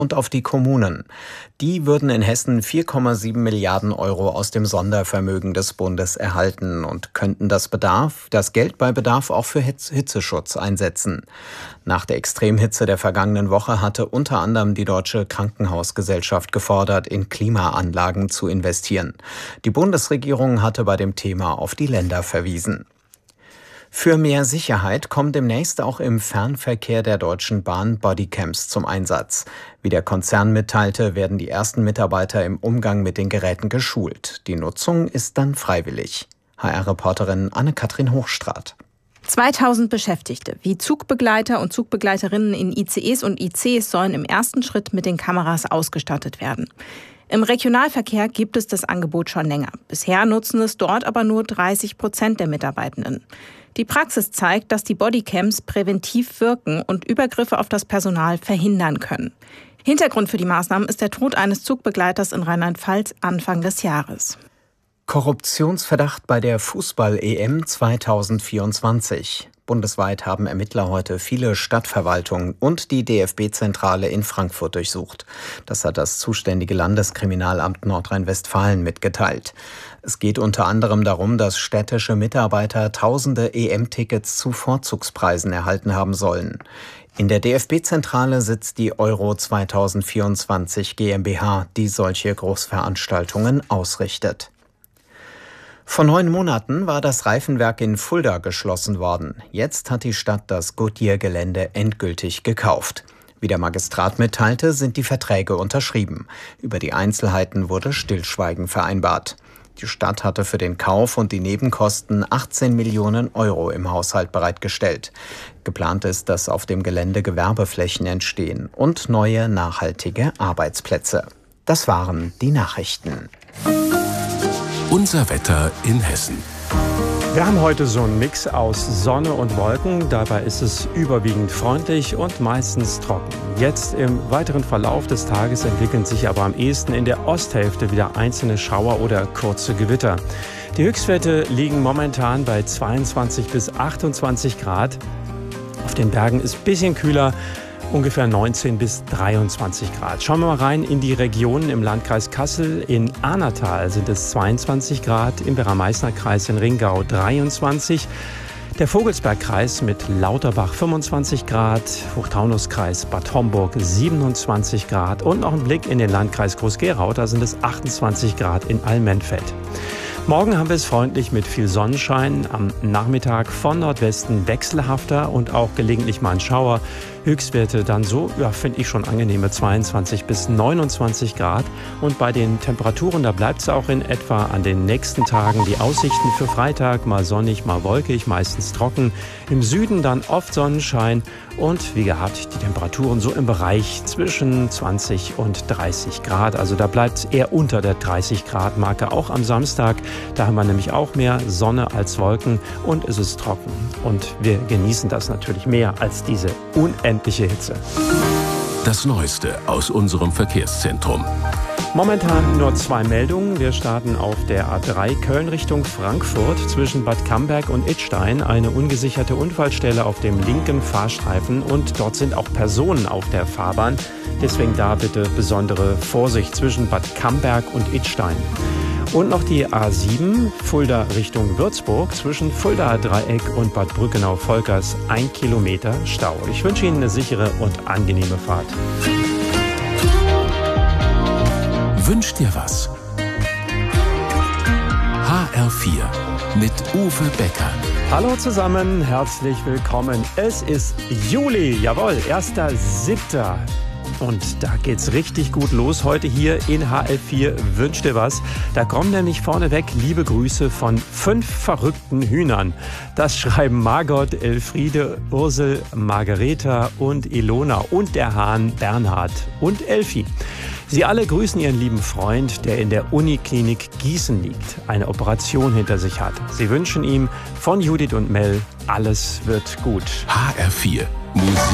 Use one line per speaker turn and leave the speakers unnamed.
und auf die Kommunen. Die würden in Hessen 4,7 Milliarden Euro aus dem Sondervermögen des Bundes erhalten und könnten das Geld bei Bedarf auch für Hitzeschutz einsetzen. Nach der Extremhitze der vergangenen Woche hatte unter anderem die Deutsche Krankenhausgesellschaft gefordert, in Klimaanlagen zu investieren. Die Bundesregierung hatte bei dem Thema auf die Länder verwiesen. Für mehr Sicherheit kommen demnächst auch im Fernverkehr der Deutschen Bahn Bodycams zum Einsatz. Wie der Konzern mitteilte, werden die ersten Mitarbeiter im Umgang mit den Geräten geschult. Die Nutzung ist dann freiwillig. HR-Reporterin Anne-Kathrin Hochstraat.
2000 Beschäftigte wie Zugbegleiter und Zugbegleiterinnen in ICEs und ICs sollen im ersten Schritt mit den Kameras ausgestattet werden. Im Regionalverkehr gibt es das Angebot schon länger. Bisher nutzen es dort aber nur 30% der Mitarbeitenden. Die Praxis zeigt, dass die Bodycams präventiv wirken und Übergriffe auf das Personal verhindern können. Hintergrund für die Maßnahmen ist der Tod eines Zugbegleiters in Rheinland-Pfalz Anfang des Jahres.
Korruptionsverdacht bei der Fußball-EM 2024. Bundesweit haben Ermittler heute viele Stadtverwaltungen und die DFB-Zentrale in Frankfurt durchsucht. Das hat das zuständige Landeskriminalamt Nordrhein-Westfalen mitgeteilt. Es geht unter anderem darum, dass städtische Mitarbeiter tausende EM-Tickets zu Vorzugspreisen erhalten haben sollen. In der DFB-Zentrale sitzt die Euro 2024 GmbH, die solche Großveranstaltungen ausrichtet. Vor 9 Monaten war das Reifenwerk in Fulda geschlossen worden. Jetzt hat die Stadt das Goodyear-Gelände endgültig gekauft. Wie der Magistrat mitteilte, sind die Verträge unterschrieben. Über die Einzelheiten wurde Stillschweigen vereinbart. Die Stadt hatte für den Kauf und die Nebenkosten 18 Millionen Euro im Haushalt bereitgestellt. Geplant ist, dass auf dem Gelände Gewerbeflächen entstehen und neue nachhaltige Arbeitsplätze. Das waren die Nachrichten.
Unser Wetter in Hessen.
Wir haben heute so einen Mix aus Sonne und Wolken. Dabei ist es überwiegend freundlich und meistens trocken. Jetzt im weiteren Verlauf des Tages entwickeln sich aber am ehesten in der Osthälfte wieder einzelne Schauer oder kurze Gewitter. Die Höchstwerte liegen momentan bei 22 bis 28 Grad. Auf den Bergen ist ein bisschen kühler. Ungefähr 19 bis 23 Grad. Schauen wir mal rein in die Regionen im Landkreis Kassel. In Ahnertal sind es 22 Grad, im Werra-Meißner-Kreis in Ringau 23. Der Vogelsbergkreis mit Lauterbach 25 Grad, Hochtaunuskreis Bad Homburg 27 Grad und noch ein Blick in den Landkreis Groß-Gerau, da sind es 28 Grad in Allmenfeld. Morgen haben wir es freundlich mit viel Sonnenschein. Am Nachmittag von Nordwesten wechselhafter und auch gelegentlich mal ein Schauer. Höchstwerte dann so, finde ich schon angenehme 22 bis 29 Grad. Und bei den Temperaturen, da bleibt es auch in etwa an den nächsten Tagen. Die Aussichten für Freitag, mal sonnig, mal wolkig, meistens trocken. Im Süden dann oft Sonnenschein und wie gehabt, die Temperaturen so im Bereich zwischen 20 und 30 Grad. Also da bleibt es eher unter der 30 Grad Marke, auch am Samstag. Da haben wir nämlich auch mehr Sonne als Wolken und es ist trocken. Und wir genießen das natürlich mehr als diese unendliche Hitze.
Das Neueste aus unserem Verkehrszentrum.
Momentan nur 2 Meldungen. Wir starten auf der A3 Köln Richtung Frankfurt zwischen Bad Camberg und Idstein. Eine ungesicherte Unfallstelle auf dem linken Fahrstreifen und dort sind auch Personen auf der Fahrbahn. Deswegen da bitte besondere Vorsicht zwischen Bad Camberg und Idstein. Und noch die A7 Fulda Richtung Würzburg zwischen Fuldaer Dreieck und Bad Brückenau-Volkers 1 Kilometer Stau. Ich wünsche Ihnen eine sichere und angenehme Fahrt.
Wünsch dir was? HR4 mit Uwe Becker.
Hallo zusammen, herzlich willkommen. Es ist Juli, jawohl, 1.7. Und da geht's richtig gut los heute hier in HR4 Wünsch dir was. Da kommen nämlich vorneweg liebe Grüße von 5 verrückten Hühnern. Das schreiben Margot, Elfriede, Ursel, Margareta und Ilona und der Hahn Bernhard und Elfi. Sie alle grüßen ihren lieben Freund, der in der Uniklinik Gießen liegt, eine Operation hinter sich hat. Sie wünschen ihm von Judith und Mel, alles wird gut.
HR4 Musik.